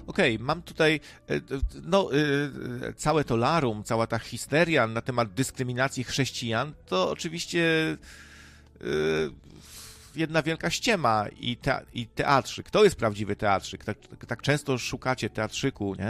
okej, mam tutaj całe to larum, cała ta histeria na temat dyskryminacji chrześcijan, to oczywiście jedna wielka ściema i teatrzyk. To jest prawdziwy teatrzyk. Tak często szukacie teatrzyku, nie?